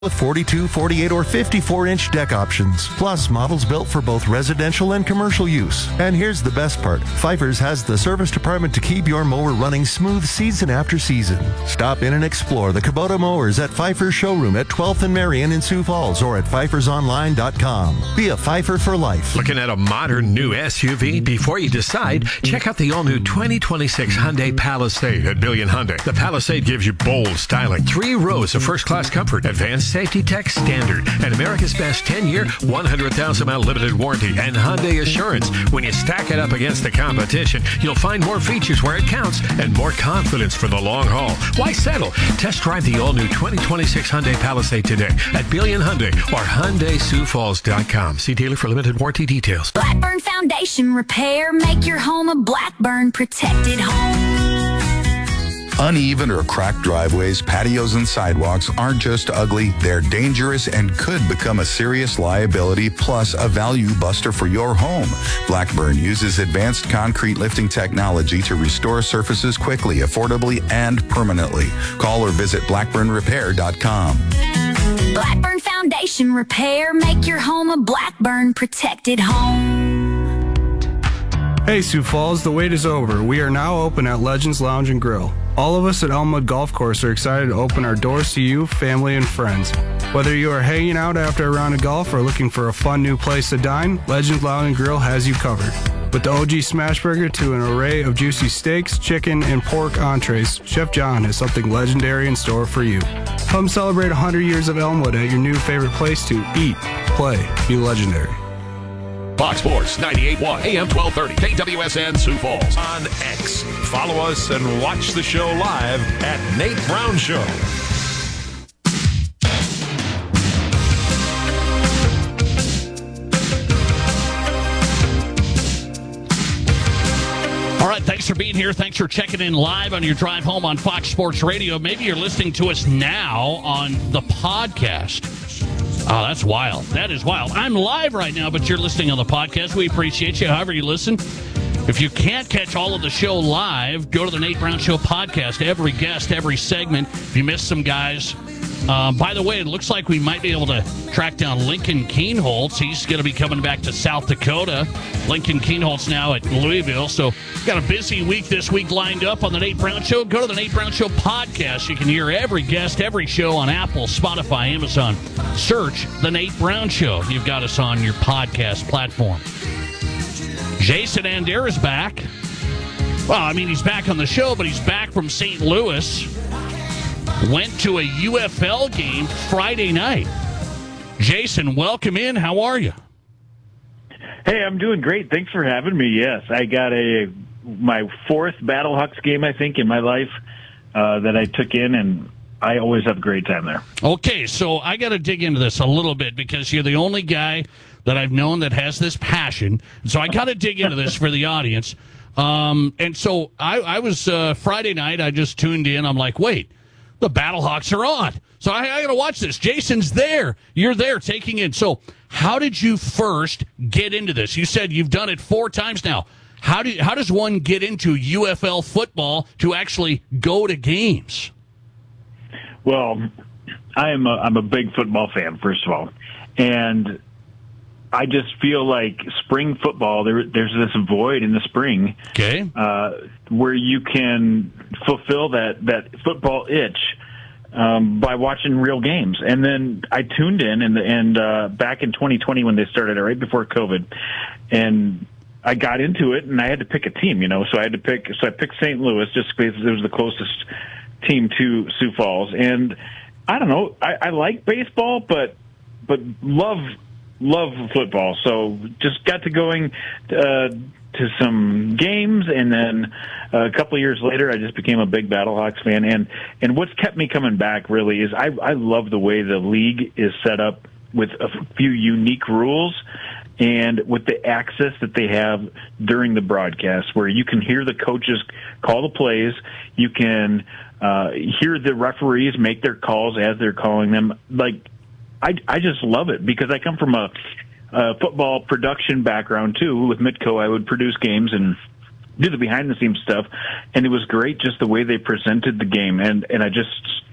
with 42, 48, or 54-inch deck options, plus models built for both residential and commercial use. And here's the best part. Pfeiffer's has the service department to keep your mower running smooth season after season. Stop in and explore the Kubota mowers at Pfeiffer's showroom at 12th and Marion in Sioux Falls or at pfeiffersonline.com. Be a Pfeiffer for life. Looking at a modern new SUV? Before you decide, check out the all-new 2026 Hyundai Palisade at Billion Hyundai. The Palisade gives you bold styling, 3 rows of first-class comfort, advanced safety tech standard, and America's best 10-year, 100,000-mile limited warranty, and Hyundai Assurance. When you stack it up against the competition, you'll find more features where it counts and more confidence for the long haul. Why settle? Test drive the all-new 2026 Hyundai Palisade today at Billion Hyundai or HyundaiSiouxFalls.com. See dealer for limited warranty details. Blackburn Foundation Repair. Make your home a Blackburn protected home. Uneven or cracked driveways, patios, and sidewalks aren't just ugly, they're dangerous and could become a serious liability plus a value buster for your home. Blackburn uses advanced concrete lifting technology to restore surfaces quickly, affordably, and permanently. Call or visit blackburnrepair.com. Blackburn Foundation Repair. Make your home a Blackburn protected home. Hey Sioux Falls, the wait is over. We are now open at Legends Lounge and Grill. All of us at Elmwood Golf Course are excited to open our doors to you, family, and friends. Whether you are hanging out after a round of golf or looking for a fun new place to dine, Legends Lounge and Grill has you covered. With the OG Smash Burger to an array of juicy steaks, chicken, and pork entrees, Chef John has something legendary in store for you. Come celebrate 100 years of Elmwood at your new favorite place to eat, play, be legendary. Fox Sports 98.1 AM 1230 KWSN Sioux Falls. On X. Follow us and watch the show live at Nate Brown Show. All right, thanks for being here. Thanks for checking in live on your drive home on Fox Sports Radio. Maybe you're listening to us now on the podcast. Oh, that's wild. That is wild. I'm live right now, but you're listening on the podcast. We appreciate you, however you listen. If you can't catch all of the show live, go to the Nate Brown Show podcast. Every guest, every segment. If you missed some guys. By the way, it looks like we might be able to track down Lincoln Kienholz. He's going to be coming back to South Dakota. Lincoln Kienholz now at Louisville. So got a busy week this week lined up on the Nate Brown Show. Go to the Nate Brown Show podcast. You can hear every guest, every show on Apple, Spotify, Amazon. Search the Nate Brown Show. You've got us on your podcast platform. Jason Ander is back. Well, I mean, he's back on the show, but he's back from St. Louis. Went to a UFL game Friday night. Jason, welcome in. How are you? Hey, I'm doing great. Thanks for having me. Yes, I got my 4th Battlehawks game, I think, in my life that I took in, and I always have a great time there. Okay, so I got to dig into this a little bit because you're the only guy that I've known that has this passion. So I got to dig into this for the audience. And so I was Friday night, I just tuned in. I'm like, wait. The Battlehawks are on. So I got to watch this. Jason's there. You're there taking in. So how did you first get into this? You said you've done it 4 times now. How does one get into UFL football to actually go to games? Well, I'm a big football fan, first of all. And I just feel like spring football, there's this void in the spring, okay, where you can fulfill that football itch by watching real games. And then I tuned in, and back in 2020 when they started it, right before COVID, and I got into it, and I had to pick a team, So I picked St. Louis just because it was the closest team to Sioux Falls. And I don't know, I like baseball, but love football. So just got to going to some games, and then a couple of years later, I just became a big Battlehawks fan. And what's kept me coming back really is I love the way the league is set up with a few unique rules and with the access that they have during the broadcast, where you can hear the coaches call the plays, you can hear the referees make their calls as they're calling them. Like, I just love it because I come from a football production background too. With Mitco, I would produce games and do the behind the scenes stuff, and it was great just the way they presented the game. And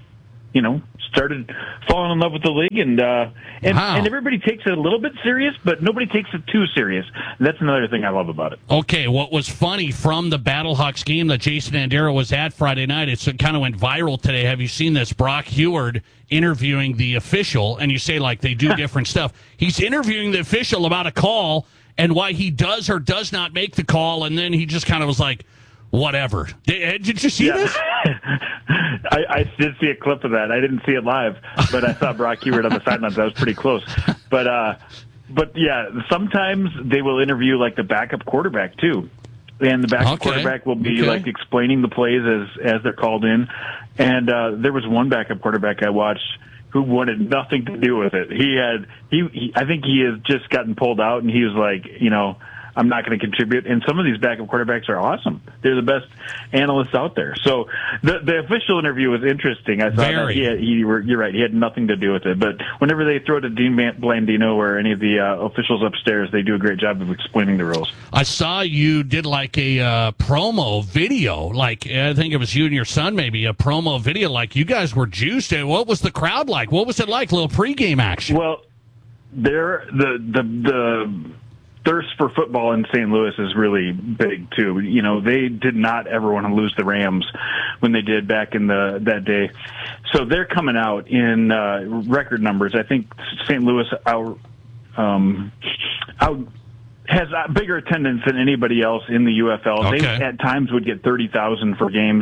started falling in love with the league, and everybody takes it a little bit serious, but nobody takes it too serious. That's another thing I love about it. Okay, what was funny from the Battlehawks game that Jason Andero was at Friday night, it kind of went viral today. Have you seen this? Brock Heward interviewing the official, and you say, like, they do different stuff. He's interviewing the official about a call and why he does or does not make the call, and then he just kind of was like, whatever. Did you see this? I did see a clip of that. I didn't see it live, but I saw Brock Heward on the sidelines. I was pretty close. But yeah, sometimes they will interview like the backup quarterback too. And the backup quarterback will be like explaining the plays as they're called in. And there was one backup quarterback I watched who wanted nothing to do with it. I think he has just gotten pulled out, and he was like, I'm not going to contribute. And some of these backup quarterbacks are awesome. They're the best analysts out there. So the official interview was interesting. I thought that you're right. He had nothing to do with it. But whenever they throw to Dean Blandino or any of the officials upstairs, they do a great job of explaining the rules. I saw you did like a promo video. Like, I think it was you and your son, maybe, a promo video. Like, you guys were juiced. What was the crowd like? What was it like? A little pregame action. Well, the thirst for football in St. Louis is really big too. They did not ever want to lose the Rams when they did back in that day. So they're coming out in record numbers. I think St. Louis has a bigger attendance than anybody else in the UFL. Okay. They at times would get 30,000 for games.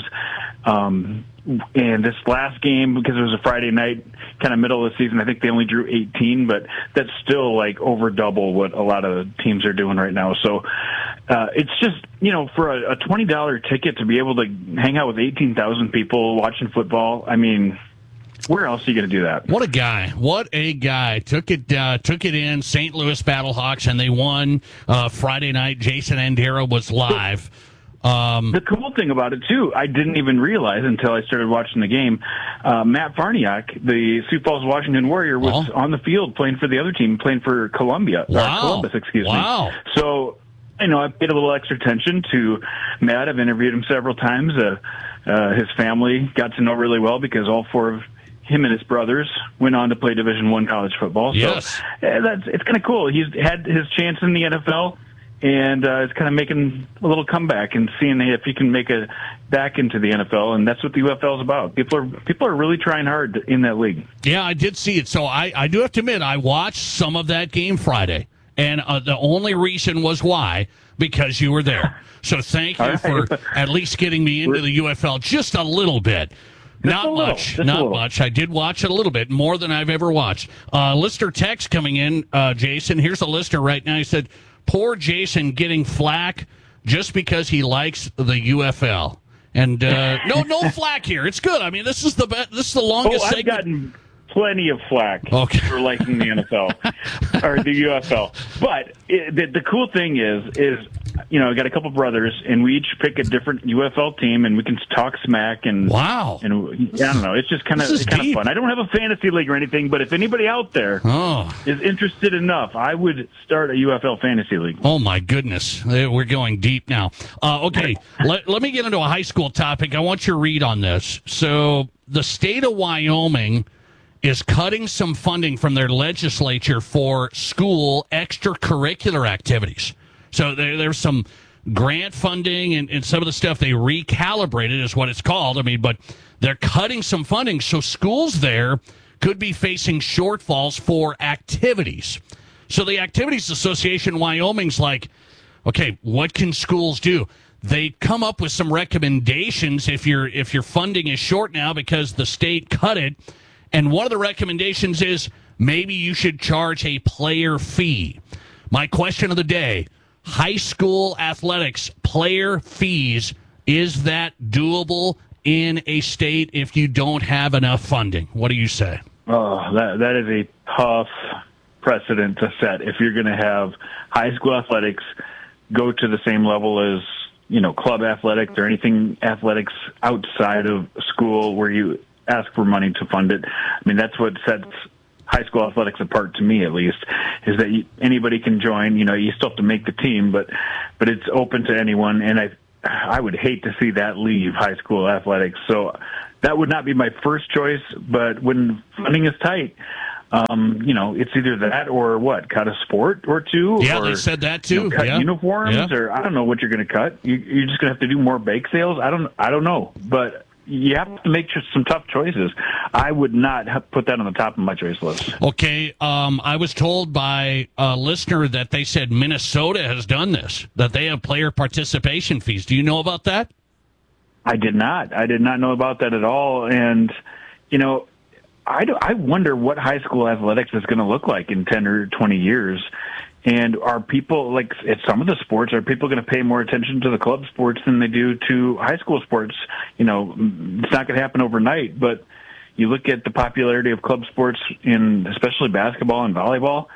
And this last game, because it was a Friday night, kind of middle of the season, I think they only drew 18, but that's still like over double what a lot of teams are doing right now. So it's just, for a $20 ticket to be able to hang out with 18,000 people watching football, I mean, where else are you going to do that? What a guy. What a guy. Took it in, St. Louis Battlehawks, and they won Friday night. Jason Andero was live. The cool thing about it, too, I didn't even realize until I started watching the game, Matt Farniak, the Sioux Falls Washington Warrior, was on the field playing for the other team, playing for Columbus, excuse me. So, I paid a little extra attention to Matt. I've interviewed him several times. His family got to know really well because all four of him and his brothers went on to play Division I college football. Yes. So it's kind of cool. He's had his chance in the NFL. And it's kind of making a little comeback and seeing if he can make it back into the NFL, and that's what the UFL is about. People are really trying hard in that league. Yeah, I did see it. So I do have to admit, I watched some of that game Friday, and the only reason was why, because you were there. So thank you for at least getting me into the UFL just a little bit. Not much. I did watch it a little bit, more than I've ever watched. Listener text coming in, Jason. Here's a listener right now. He said, poor Jason getting flack just because he likes the UFL. And no flack here. It's good. I mean, this is the longest segment. I've gotten plenty of flack for liking the NFL or the UFL. But the cool thing is I got a couple brothers, and we each pick a different UFL team, and we can talk smack. And wow, and I don't know, it's just kind of fun. I don't have a fantasy league or anything, but if anybody out there is interested enough, I would start a UFL fantasy league. Oh my goodness, we're going deep now. Okay, let me get into a high school topic. I want your read on this. So the state of Wyoming is cutting some funding from their legislature for school extracurricular activities. So there's some grant funding and some of the stuff they recalibrated is what it's called. I mean, but they're cutting some funding. So schools there could be facing shortfalls for activities. So the Activities Association Wyoming's like, okay, what can schools do? They come up with some recommendations if your funding is short now because the state cut it. And one of the recommendations is maybe you should charge a player fee. My question of the day, high school athletics, player fees, is that doable in a state if you don't have enough funding? What do you say? Oh, that is a tough precedent to set. If you're going to have high school athletics go to the same level as, club athletics or anything athletics outside of school where you ask for money to fund it. I mean, that's what sets high school athletics apart, to me at least, is that anybody can join. You still have to make the team, but it's open to anyone. And I would hate to see that leave high school athletics. So that would not be my first choice. But when funding is tight, it's either that or what? Cut a sport or two. Yeah, or, they said that too. Cut uniforms, or I don't know what you're going to cut. You're just going to have to do more bake sales. I don't know, but you have to make some tough choices. I would not have put that on the top of my choice list. Okay, I was told by a listener that they said Minnesota has done this, that they have player participation fees. Do you know about that? I did not. I did not know about that at all. And, I wonder what high school athletics is going to look like in 10 or 20 years. And are people, like at some of the sports, are people going to pay more attention to the club sports than they do to high school sports? It's not going to happen overnight, but you look at the popularity of club sports in especially basketball and volleyball,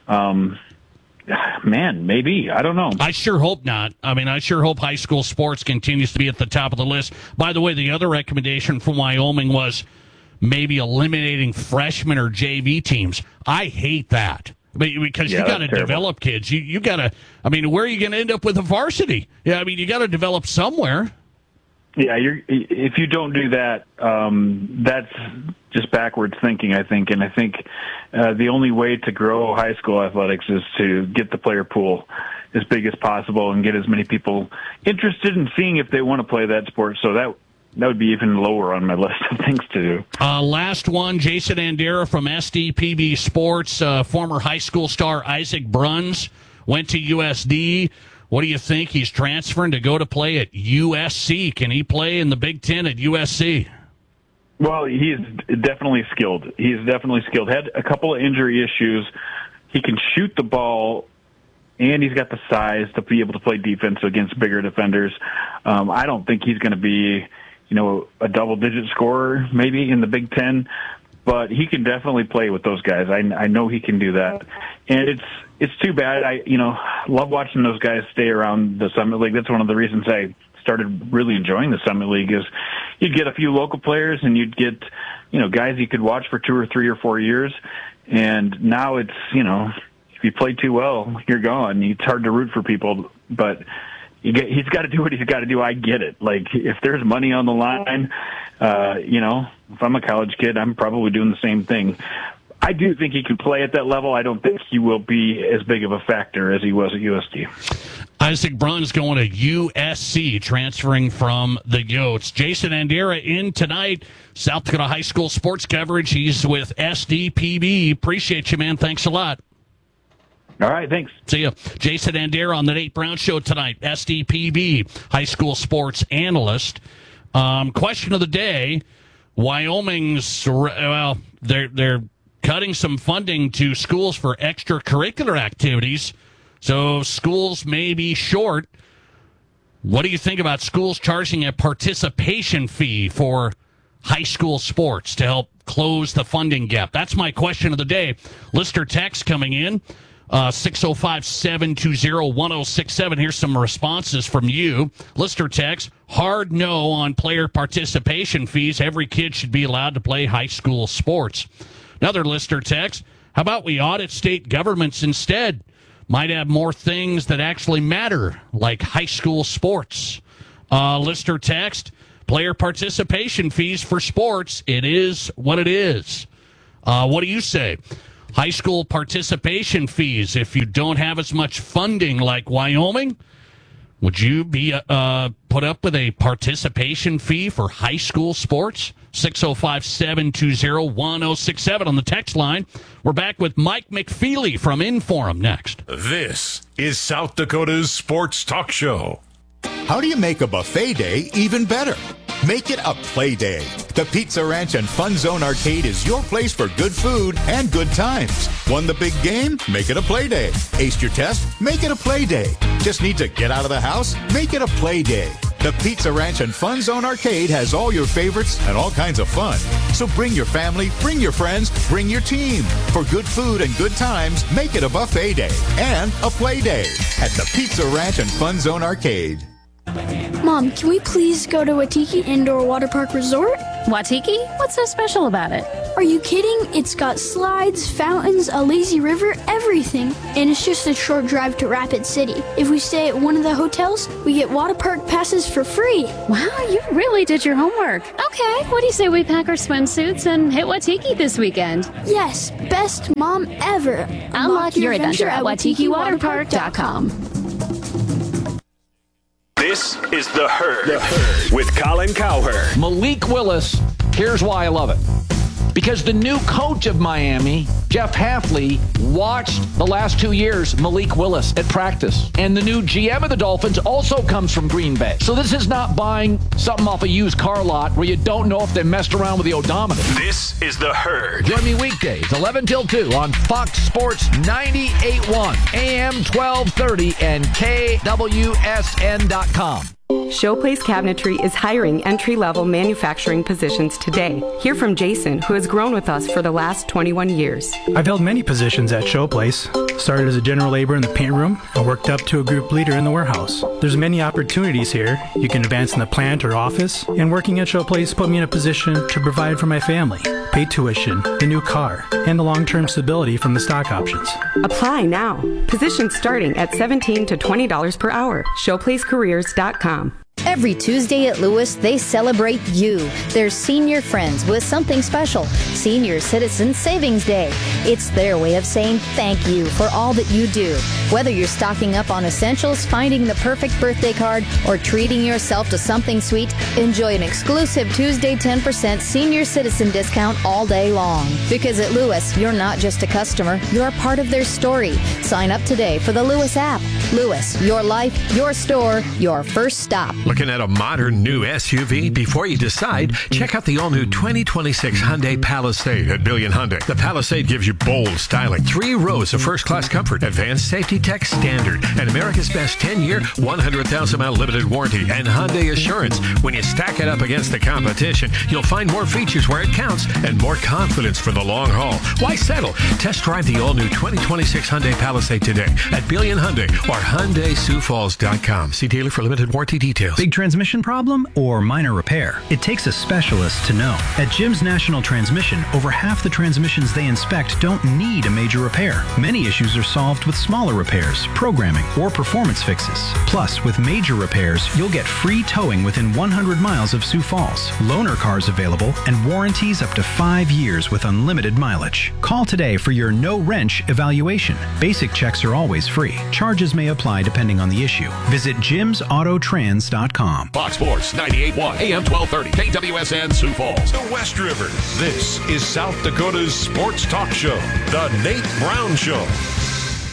man, maybe. I don't know. I sure hope not. I mean, I sure hope high school sports continues to be at the top of the list. By the way, the other recommendation from Wyoming was maybe eliminating freshman or JV teams. I hate that. Because you got to develop kids. You got to, where are you going to end up with a varsity? Yeah, you got to develop somewhere. Yeah, if you don't do that, that's just backwards thinking, I think. And I think the only way to grow high school athletics is to get the player pool as big as possible and get as many people interested in seeing if they want to play that sport. So that would be even lower on my list of things to do. Last one, Jason Andera from SDPB Sports, former high school star Isaac Bruns went to USD. What do you think? He's transferring to go to play at USC. Can he play in the Big Ten at USC? Well, he's definitely skilled. Had a couple of injury issues. He can shoot the ball, and he's got the size to be able to play defense against bigger defenders. I don't think he's going to be a double-digit scorer maybe in the Big Ten, but he can definitely play with those guys. I know he can do that, and it's too bad. I love watching those guys stay around the Summit League. That's one of the reasons I started really enjoying the Summit League is you'd get a few local players and you'd get guys you could watch for 2 or 3 or 4 years, and now it's if you play too well, you're gone. It's hard to root for people, but he's got to do what he's got to do. I get it. Like, if there's money on the line, if I'm a college kid, I'm probably doing the same thing. I do think he can play at that level. I don't think he will be as big of a factor as he was at USD. Isaac Bruns going to USC, transferring from the Yotes. Jason Andera in tonight, South Dakota High School sports coverage. He's with SDPB. Appreciate you, man. Thanks a lot. All right, thanks. See you. Jason Andera on the Nate Brown Show tonight. SDPB, high school sports analyst. Question of the day, Wyoming's, they're cutting some funding to schools for extracurricular activities, so schools may be short. What do you think about schools charging a participation fee for high school sports to help close the funding gap? That's my question of the day. Listener text coming in. 605-720-1067. Here's some responses from you. Listener text, hard no on player participation fees. Every kid should be allowed to play high school sports. Another listener text, how about we audit state governments instead? Might have more things that actually matter, like high school sports. Listener text, player participation fees for sports. It is what it is. What do you say? High school participation fees, if you don't have as much funding like Wyoming, would you be put up with a participation fee for high school sports? 605-720-1067 on the text line. We're back with Mike McFeely from Inforum next. This is South Dakota's sports talk show. How do you make a buffet day even better? Make it a play day. The Pizza Ranch and Fun Zone Arcade is your place for good food and good times. Won the big game? Make it a play day. Aced your test? Make it a play day. Just need to get out of the house? Make it a play day. The Pizza Ranch and Fun Zone Arcade has all your favorites and all kinds of fun. So bring your family, bring your friends, bring your team. For good food and good times, make it a buffet day and a play day at the Pizza Ranch and Fun Zone Arcade. Mom, can we please go to Watiki Indoor Water Park Resort? Watiki? What's so special about it? Are you kidding? It's got slides, fountains, a lazy river, everything. And it's just a short drive to Rapid City. If we stay at one of the hotels, we get water park passes for free. Wow, you really did your homework. Okay. What do you say we pack our swimsuits and hit Waitiki this weekend? Yes, best mom ever. Unlock your adventure at WaitikiWaterPark.com. This is The Herd with Colin Cowherd. Malik Willis, here's why I love it. Because the new coach of Miami, Jeff Hafley, watched the last 2 years Malik Willis at practice. And the new GM of the Dolphins also comes from Green Bay. So this is not buying something off a used car lot where you don't know if they messed around with the odometer. This is The Herd. Join me weekdays, 11 till 2 on Fox Sports 98.1, AM 1230, and KWSN.com. Showplace Cabinetry is hiring entry-level manufacturing positions today. Hear from Jason, who has grown with us for the last 21 years. I've held many positions at Showplace. Started as a general laborer in the paint room and worked up to a group leader in the warehouse. There's many opportunities here. You can advance in the plant or office, and working at Showplace put me in a position to provide for my family, pay tuition, the new car, and the long-term stability from the stock options. Apply now. Positions starting at $17 to $20 per hour. Showplacecareers.com. Every Tuesday at Lewis, they celebrate you, their senior friends, with something special. Senior Citizen Savings Day. It's their way of saying thank you for all that you do. Whether you're stocking up on essentials, finding the perfect birthday card, or treating yourself to something sweet, enjoy an exclusive Tuesday 10% Senior Citizen discount all day long. Because at Lewis, you're not just a customer, you're part of their story. Sign up today for the Lewis app. Lewis, your life, your store, your first stop. Looking at a modern new SUV? Before you decide, check out the all-new 2026 Hyundai Palisade at Billion Hyundai. The Palisade gives you bold styling, 3 rows of first-class comfort, advanced safety tech standard, and America's best 10-year, 100,000-mile limited warranty, and Hyundai Assurance. When you stack it up against the competition, you'll find more features where it counts and more confidence for the long haul. Why settle? Test drive the all-new 2026 Hyundai Palisade today at Billion Hyundai or HyundaiSiouxFalls.com. See dealer for limited warranty details. Big transmission problem or minor repair? It takes a specialist to know. At Jim's National Transmission, over half the transmissions they inspect don't need a major repair. Many issues are solved with smaller repairs, programming, or performance fixes. Plus, with major repairs, you'll get free towing within 100 miles of Sioux Falls, loaner cars available, and warranties up to 5 years with unlimited mileage. Call today for your no-wrench evaluation. Basic checks are always free. Charges may apply depending on the issue. Visit jimsautotrans.com. Fox Sports 98.1 AM 1230 KWSN Sioux Falls. The West River. This is South Dakota's sports talk show, The Nate Brown Show.